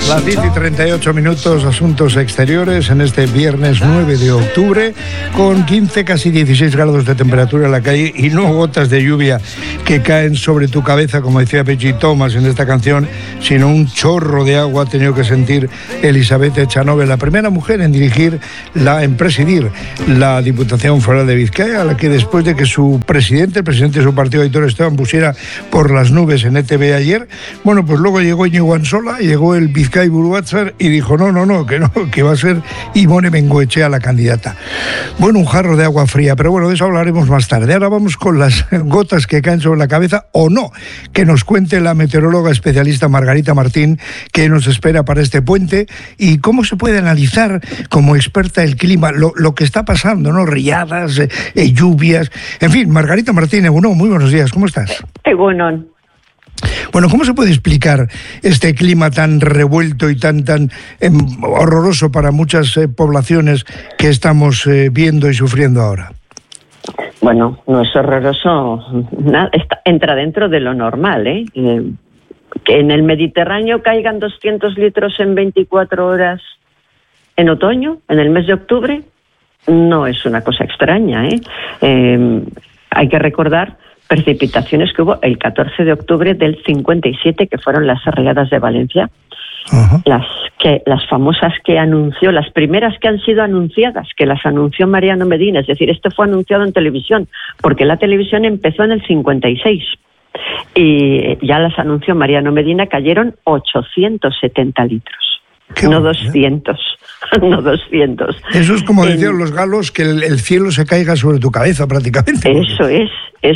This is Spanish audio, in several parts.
Las 10:38, asuntos exteriores en este viernes 9 de octubre, con 15, casi 16 grados de temperatura en la calle y no gotas de lluvia que caen sobre tu cabeza, como decía Peggy Thomas en esta canción, sino un chorro de agua ha tenido que sentir Elizabeth Echanove, la primera mujer en presidir la Diputación Foral de Vizcaya, a la que después de que el presidente de su partido, Aitor Esteban, pusiera por las nubes en ETV ayer, bueno, pues luego llegó Íñigo Ansola, llegó el Bizkai Buruatzar y dijo no, que va a ser Ivone Bengoechea la candidata. Bueno, un jarro de agua fría, pero bueno, de eso hablaremos más tarde. Ahora vamos con las gotas que caen sobre la cabeza o no, que nos cuente la meteoróloga especialista Margarita Martín, que nos espera para este puente, y cómo se puede analizar como experta el clima, lo que está pasando, ¿no? Riadas, lluvias, en fin. Margarita Martín, muy buenos días, ¿cómo estás? Bueno, ¿cómo se puede explicar este clima tan revuelto y tan horroroso para muchas poblaciones que estamos viendo y sufriendo ahora? Bueno, no es horroroso, entra dentro de lo normal, ¿eh? Que en el Mediterráneo caigan 200 litros en 24 horas en otoño, en el mes de octubre, no es una cosa extraña, ¿eh? Hay que recordar precipitaciones que hubo el 14 de octubre del 57, que fueron las riadas de Valencia. Uh-huh. Las famosas que anunció, las primeras que han sido anunciadas, que las anunció Mariano Medina, es decir, esto fue anunciado en televisión, porque la televisión empezó en el 56 y ya las anunció Mariano Medina, cayeron 870 litros. No 200, no 200. Eso es como decían los galos, que el cielo se caiga sobre tu cabeza prácticamente. Eso es.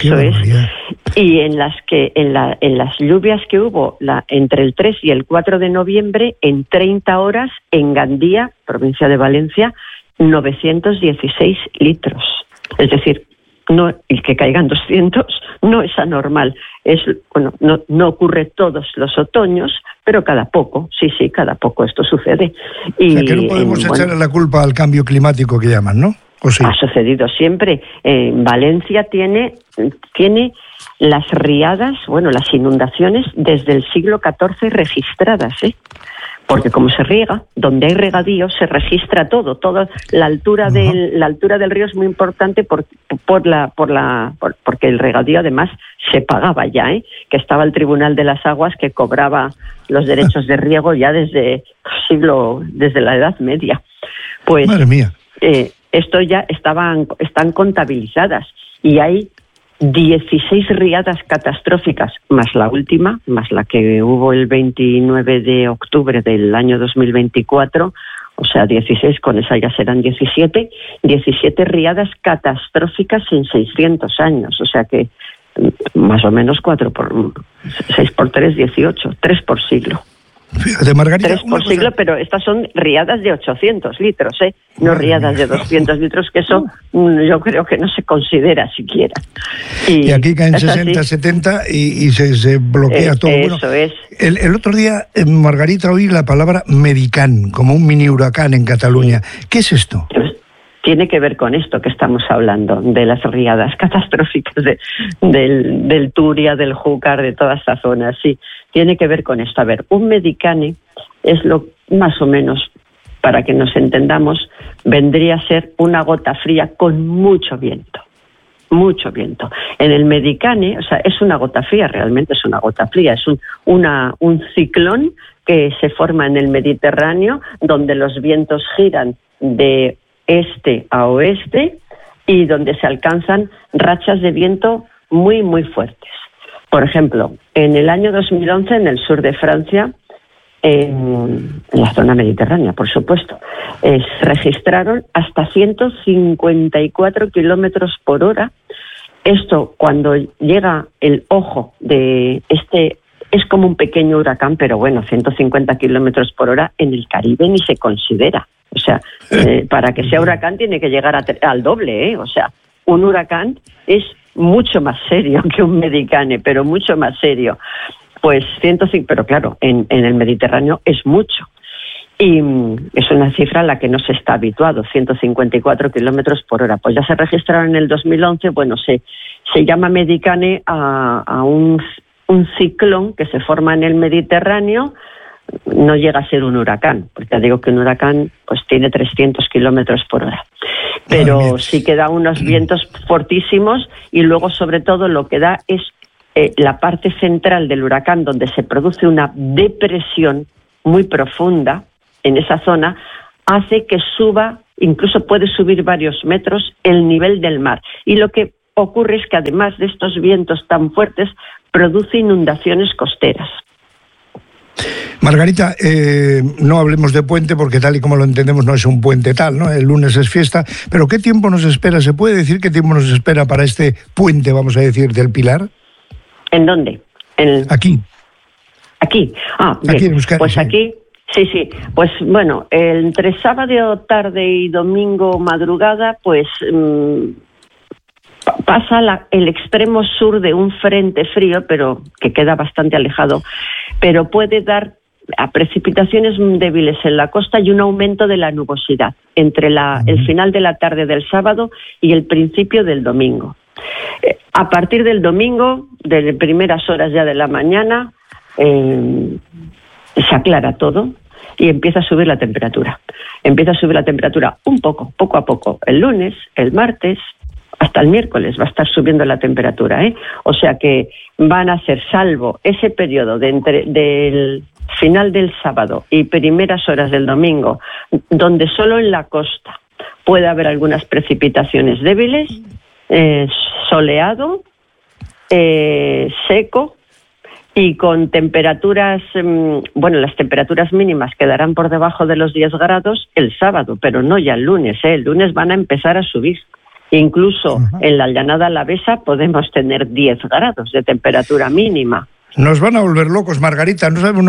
Y en las lluvias que hubo entre el 3 y el 4 de noviembre, en 30 horas, en Gandía, provincia de Valencia, 916 litros. Es decir, no, el que caigan 200 no es anormal. No ocurre todos los otoños, pero cada poco, cada poco esto sucede. O sea, que no podemos echarle la culpa al cambio climático que llaman, ¿no? ¿O sí? Ha sucedido siempre. Valencia tiene las riadas, las inundaciones desde el siglo XIV registradas, ¿eh? Porque como se riega, donde hay regadío se registra todo. La altura del río es muy importante porque el regadío además se pagaba ya, que estaba el Tribunal de las Aguas que cobraba los derechos de riego ya desde la Edad Media. Pues madre mía. Esto ya están contabilizadas y hay 16 riadas catastróficas, más la última, más la que hubo el 29 de octubre del año 2024, o sea, 16, con esa ya serán 17 riadas catastróficas en 600 años, o sea que más o menos 6 por 3, 18, 3 por siglo. Fíjate, Margarita, 3 por siglo, pero estas son riadas de 800 litros, no riadas de 200 litros, que eso yo creo que no se considera siquiera. Y aquí caen 60, 70 y se bloquea todo. Eso es. El otro día, Margarita, oí la palabra Medicán, como un mini huracán en Cataluña. ¿Qué es esto? Tiene que ver con esto que estamos hablando, de las riadas catastróficas del Túria, del Júcar, de toda esta zona, sí. Tiene que ver con esto. A ver, un Medicane es más o menos, para que nos entendamos, vendría a ser una gota fría con mucho viento. Mucho viento. En el Medicane, o sea, es una gota fría, realmente es una gota fría, es un ciclón que se forma en el Mediterráneo, donde los vientos giran de este a oeste y donde se alcanzan rachas de viento muy, muy fuertes. Por ejemplo, en el año 2011, en el sur de Francia, en la zona mediterránea, por supuesto, se registraron hasta 154 kilómetros por hora. Esto, cuando llega el ojo de es como un pequeño huracán, pero 150 kilómetros por hora en el Caribe ni se considera. O sea, para que sea huracán tiene que llegar al doble, O sea, un huracán es mucho más serio que un Medicane, pero mucho más serio. Pues 105, pero claro, en el Mediterráneo es mucho. Y es una cifra a la que no se está habituado, 154 kilómetros por hora. Pues ya se registraron en el 2011, se llama Medicane a un ciclón que se forma en el Mediterráneo, no llega a ser un huracán, porque te digo que un huracán pues tiene 300 kilómetros por hora. Pero sí que da unos vientos fortísimos, y luego sobre todo lo que da es la parte central del huracán, donde se produce una depresión muy profunda en esa zona, hace que suba, incluso puede subir varios metros, el nivel del mar. Y lo que ocurre es que además de estos vientos tan fuertes, produce inundaciones costeras. Margarita, no hablemos de puente porque tal y como lo entendemos no es un puente tal, ¿no? El lunes es fiesta, pero ¿qué tiempo nos espera? ¿Se puede decir qué tiempo nos espera para este puente, vamos a decir, del Pilar? ¿En dónde? Aquí. Aquí. Bien. Aquí en Euskadi, pues sí. Aquí, sí. Pues bueno, entre sábado tarde y domingo madrugada, pues pasa el extremo sur de un frente frío, pero que queda bastante alejado, pero puede dar a precipitaciones débiles en la costa y un aumento de la nubosidad entre el final de la tarde del sábado y el principio del domingo. A partir del domingo, de primeras horas ya de la mañana, se aclara todo y empieza a subir la temperatura. Empieza a subir la temperatura un poco a poco. El lunes, el martes, hasta el miércoles va a estar subiendo la temperatura, ¿eh? O sea que van a ser, salvo ese periodo del final del sábado y primeras horas del domingo, donde solo en la costa puede haber algunas precipitaciones débiles, soleado, seco y con temperaturas, las temperaturas mínimas quedarán por debajo de los 10 grados el sábado, pero no ya el lunes, El lunes van a empezar a subir. Incluso en la llanada alavesa podemos tener 10 grados de temperatura mínima. Nos van a volver locos, Margarita. No sabemos